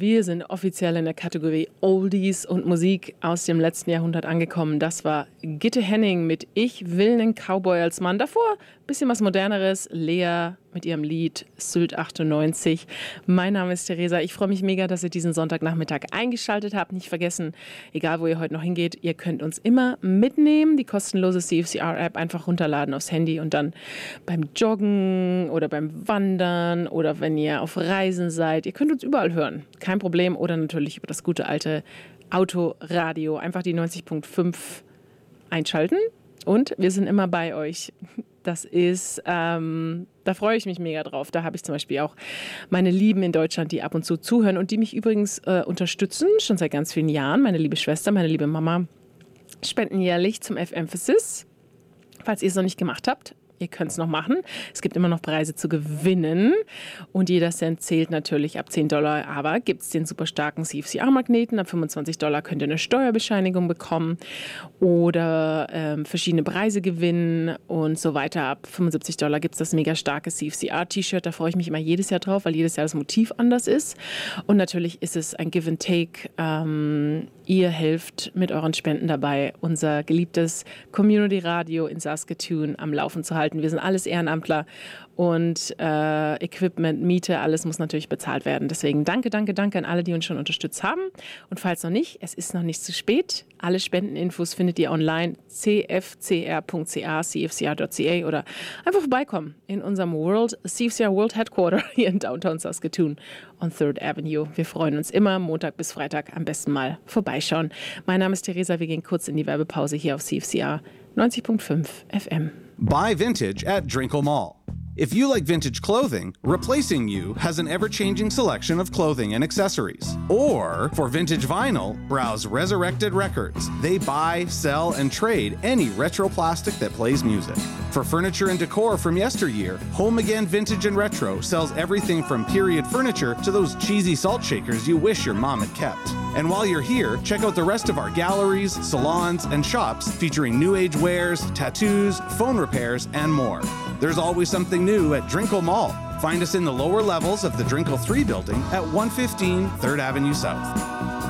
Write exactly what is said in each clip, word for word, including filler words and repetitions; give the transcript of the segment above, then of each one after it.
Wir sind offiziell in der Kategorie Oldies und Musik aus dem letzten Jahrhundert angekommen. Das war Gitte Henning mit Ich will nen Cowboy als Mann. Davor ein bisschen was Moderneres, Lea mit ihrem Lied Sylt achtundneunzig. Mein Name ist Theresa. Ich freue mich mega, dass ihr diesen Sonntagnachmittag eingeschaltet habt. Nicht vergessen, egal wo ihr heute noch hingeht, ihr könnt uns immer mitnehmen. Die kostenlose C F C R-App einfach runterladen aufs Handy und dann beim Joggen oder beim Wandern oder wenn ihr auf Reisen seid. Ihr könnt uns überall hören. Kein Problem. Oder natürlich über das gute alte Autoradio. Einfach die neunzig Komma fünf einschalten und wir sind immer bei euch. Das ist, ähm, da freue ich mich mega drauf. Da habe ich zum Beispiel auch meine Lieben in Deutschland, die ab und zu zuhören und die mich übrigens äh, unterstützen, schon seit ganz vielen Jahren. Meine liebe Schwester, meine liebe Mama spenden jährlich zum F-Emphasis. Falls ihr es noch nicht gemacht habt, ihr könnt es noch machen. Es gibt immer noch Preise zu gewinnen und jeder Cent zählt natürlich ab zehn Dollar. Aber gibt es den super starken C F C R-Magneten. Ab fünfundzwanzig Dollar könnt ihr eine Steuerbescheinigung bekommen oder ähm, verschiedene Preise gewinnen und so weiter. Ab fünfundsiebzig Dollar gibt es das mega starke C F C R-T-Shirt. Da freue ich mich immer jedes Jahr drauf, weil jedes Jahr das Motiv anders ist. Und natürlich ist es ein Give and Take. Ähm, ihr helft mit euren Spenden dabei, unser geliebtes Community-Radio in Saskatoon am Laufen zu halten. Wir sind alles Ehrenamtler und äh, Equipment, Miete, alles muss natürlich bezahlt werden. Deswegen danke, danke, danke an alle, die uns schon unterstützt haben. Und falls noch nicht, es ist noch nicht zu spät. Alle Spendeninfos findet ihr online c f c r punkt c a, c f c r punkt c a oder einfach vorbeikommen in unserem World, C F C R World Headquarter hier in Downtown Saskatoon on Third Avenue. Wir freuen uns immer, Montag bis Freitag am besten mal vorbeischauen. Mein Name ist Theresa, wir gehen kurz in die Werbepause hier auf C F C R neunzig Komma fünf F M. Buy vintage at Drinkle Mall. If you like vintage clothing, Replacing You has an ever-changing selection of clothing and accessories. Or, for vintage vinyl, browse Resurrected Records. They buy, sell, and trade any retro plastic that plays music. For furniture and decor from yesteryear, Home Again Vintage and Retro sells everything from period furniture to those cheesy salt shakers you wish your mom had kept. And while you're here, check out the rest of our galleries, salons, and shops featuring new age wares, tattoos, phone repairs, and more. There's always something new at Drinkle Mall. Find us in the lower levels of the Drinkle three building at one fifteen third Avenue South.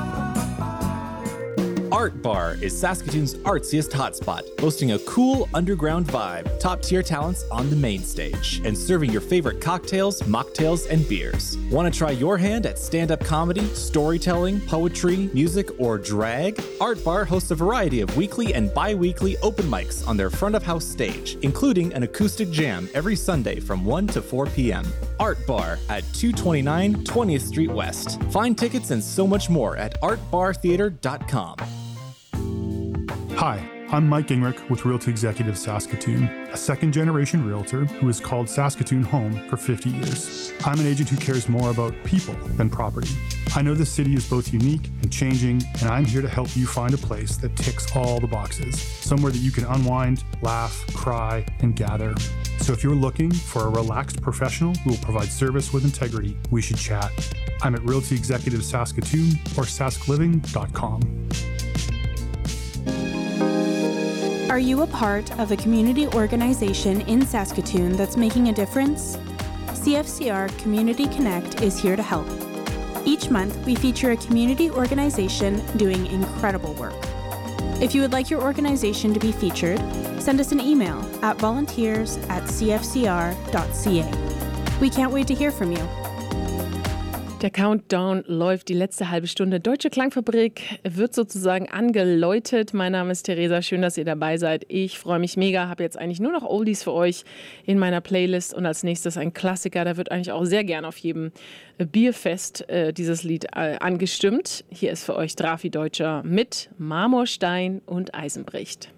Art Bar is Saskatoon's artsiest hotspot, boasting a cool underground vibe, top-tier talents on the main stage, and serving your favorite cocktails, mocktails, and beers. Want to try your hand at stand-up comedy, storytelling, poetry, music, or drag? Art Bar hosts a variety of weekly and bi-weekly open mics on their front-of-house stage, including an acoustic jam every Sunday from one to four p.m. Art Bar at two twenty-nine twentieth Street West. Find tickets and so much more at art bar theater dot com. Hi, I'm Mike Gingrich with Realty Executive Saskatoon, a second-generation realtor who has called Saskatoon home for fifty years. I'm an agent who cares more about people than property. I know this city is both unique and changing, and I'm here to help you find a place that ticks all the boxes, somewhere that you can unwind, laugh, cry, and gather. So if you're looking for a relaxed professional who will provide service with integrity, we should chat. I'm at Realty Executive Saskatoon or sask living dot com. Are you a part of a community organization in Saskatoon that's making a difference? C F C R Community Connect is here to help. Each month, we feature a community organization doing incredible work. If you would like your organization to be featured, send us an email at volunteers at c f c r dot c a. We can't wait to hear from you. Der Countdown läuft, die letzte halbe Stunde. Deutsche Klangfabrik wird sozusagen angeläutet. Mein Name ist Theresa, schön, dass ihr dabei seid. Ich freue mich mega, habe jetzt eigentlich nur noch Oldies für euch in meiner Playlist und als nächstes ein Klassiker. Da wird eigentlich auch sehr gern auf jedem Bierfest äh, dieses Lied äh, angestimmt. Hier ist für euch Drafi Deutscher mit Marmorstein und Eisenbricht.